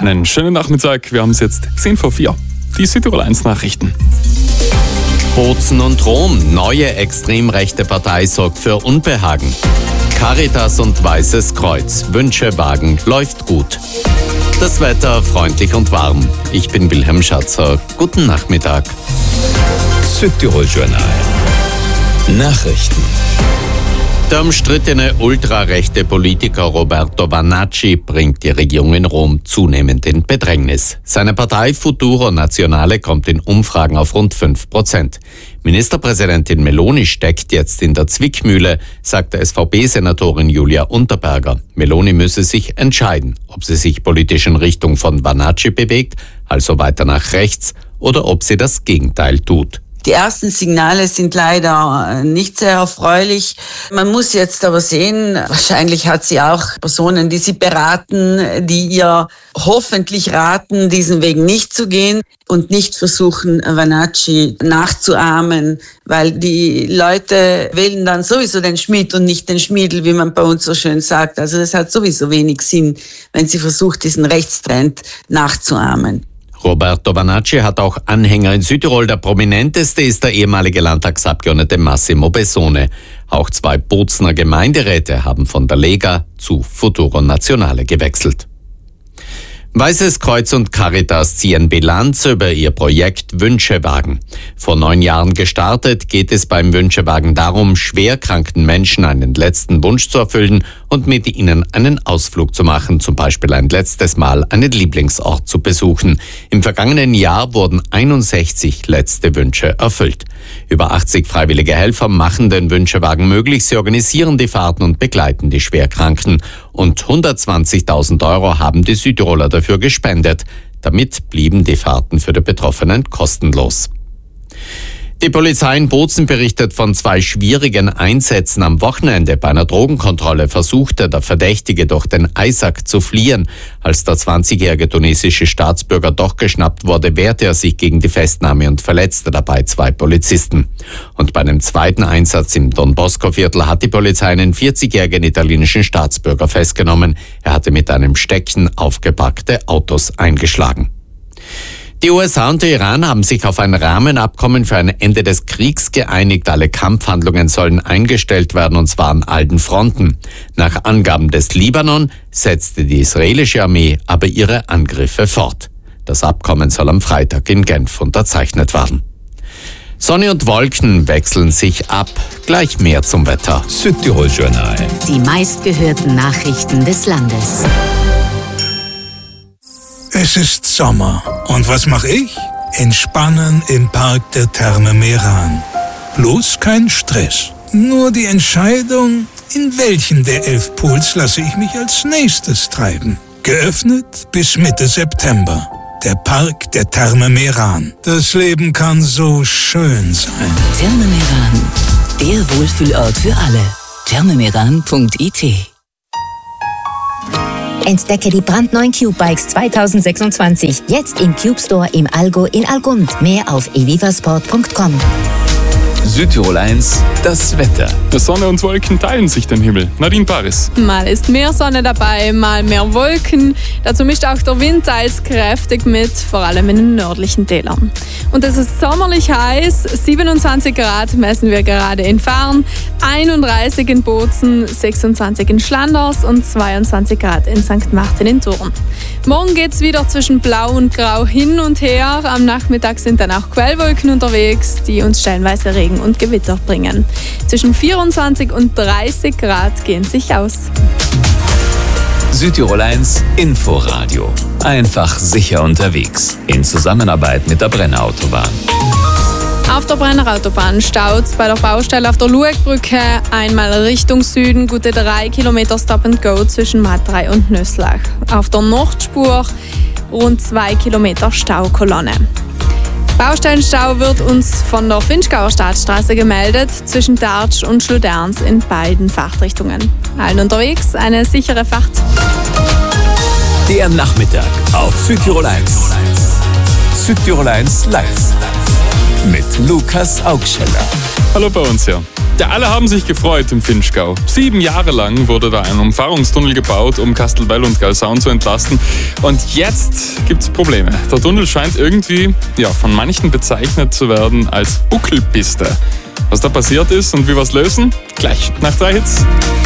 Einen schönen Nachmittag, wir haben es jetzt 10 vor 4. Die Südtirol 1 Nachrichten. Bozen und Rom, neue extrem rechte Partei sorgt für Unbehagen. Caritas und Weißes Kreuz, Wünschewagen, läuft gut. Das Wetter freundlich und warm. Ich bin Wilhelm Schatzer. Guten Nachmittag. Südtirol Journal. Nachrichten. Der umstrittene ultrarechte Politiker Roberto Vanacci bringt die Regierung in Rom zunehmend in Bedrängnis. Seine Partei Futuro Nazionale kommt in Umfragen auf rund 5%. Ministerpräsidentin Meloni steckt jetzt in der Zwickmühle, sagte SVP-Senatorin Julia Unterberger. Meloni müsse sich entscheiden, ob sie sich politisch in Richtung von Vanacci bewegt, also weiter nach rechts, oder ob sie das Gegenteil tut. Die ersten Signale sind leider nicht sehr erfreulich. Man muss jetzt aber sehen, wahrscheinlich hat sie auch Personen, die sie beraten, die ihr hoffentlich raten, diesen Weg nicht zu gehen und nicht versuchen, Vanacci nachzuahmen, weil die Leute wählen dann sowieso den Schmied und nicht den Schmiedl, wie man bei uns so schön sagt. Also das hat sowieso wenig Sinn, wenn sie versucht, diesen Rechtstrend nachzuahmen. Roberto Vanacci hat auch Anhänger in Südtirol. Der prominenteste ist der ehemalige Landtagsabgeordnete Massimo Bessone. Auch 2 Bozener Gemeinderäte haben von der Lega zu Futuro Nazionale gewechselt. Weißes Kreuz und Caritas ziehen Bilanz über ihr Projekt Wünschewagen. Vor 9 Jahren gestartet, geht es beim Wünschewagen darum, schwerkranken Menschen einen letzten Wunsch zu erfüllen und mit ihnen einen Ausflug zu machen, zum Beispiel ein letztes Mal einen Lieblingsort zu besuchen. Im vergangenen Jahr wurden 61 letzte Wünsche erfüllt. Über 80 freiwillige Helfer machen den Wünschewagen möglich. Sie organisieren die Fahrten und begleiten die Schwerkranken. Und 120.000 € haben die Südtiroler dafür gespendet. Damit blieben die Fahrten für die Betroffenen kostenlos. Die Polizei in Bozen berichtet von 2 schwierigen Einsätzen am Wochenende. Bei einer Drogenkontrolle versuchte der Verdächtige durch den Eisack zu fliehen. Als der 20-jährige tunesische Staatsbürger doch geschnappt wurde, wehrte er sich gegen die Festnahme und verletzte dabei 2 Polizisten. Und bei einem zweiten Einsatz im Don Bosco-Viertel hat die Polizei einen 40-jährigen italienischen Staatsbürger festgenommen. Er hatte mit einem Stecken aufgepackte Autos eingeschlagen. Die USA und der Iran haben sich auf ein Rahmenabkommen für ein Ende des Kriegs geeinigt. Alle Kampfhandlungen sollen eingestellt werden, und zwar an allen Fronten. Nach Angaben des Libanon setzte die israelische Armee aber ihre Angriffe fort. Das Abkommen soll am Freitag in Genf unterzeichnet werden. Sonne und Wolken wechseln sich ab. Gleich mehr zum Wetter. Südtirol Journal. Die meistgehörten Nachrichten des Landes. Es ist Sommer. Und was mache ich? Entspannen im Park der Therme Meran. Bloß kein Stress. Nur die Entscheidung, in welchen der 11 Pools lasse ich mich als nächstes treiben. Geöffnet bis Mitte September. Der Park der Therme Meran. Das Leben kann so schön sein. Therme Meran. Der Wohlfühlort für alle. thermemeran.it. Entdecke die brandneuen Cube-Bikes 2026. Jetzt im Cube Store im Allgäu in Algund. Mehr auf evivasport.com. Südtirol 1, das Wetter. Sonne und Wolken teilen sich den Himmel. Nadine Paris. Mal ist mehr Sonne dabei, mal mehr Wolken. Dazu mischt auch der Wind teils kräftig mit, vor allem in den nördlichen Tälern. Und es ist sommerlich heiß. 27 Grad messen wir gerade in Farn, 31 in Bozen, 26 in Schlanders und 22 Grad in St. Martin in Thurn. Morgen geht es wieder zwischen Blau und Grau hin und her. Am Nachmittag sind dann auch Quellwolken unterwegs, die uns stellenweise Regen und Gewitter bringen. Zwischen 24 und 30 Grad gehen sich aus. Südtirol 1 Inforadio. Einfach sicher unterwegs. In Zusammenarbeit mit der Brennerautobahn. Auf der Brennerautobahn staut bei der Baustelle auf der Luegbrücke einmal Richtung Süden gute 3 Kilometer Stop and Go zwischen Matrei und Nöslach. Auf der Nordspur rund 2 Kilometer Staukolonne. Baustellenstau wird uns von der Finchgauer Staatsstraße gemeldet, zwischen Dartsch und Schluderns in beiden Fahrtrichtungen. Allen unterwegs eine sichere Fahrt. Der Nachmittag auf Südtirol 1. Südtirol 1 live. Mit Lukas Augscheller. Hallo bei uns, ja. Ja, alle haben sich gefreut im Vinschgau. 7 Jahre lang wurde da ein Umfahrungstunnel gebaut, um Kastelbell und Galsaun zu entlasten. Und jetzt gibt's Probleme. Der Tunnel scheint irgendwie von manchen bezeichnet zu werden als Buckelpiste. Was da passiert ist und wie wir es lösen? Gleich nach 3 Hits.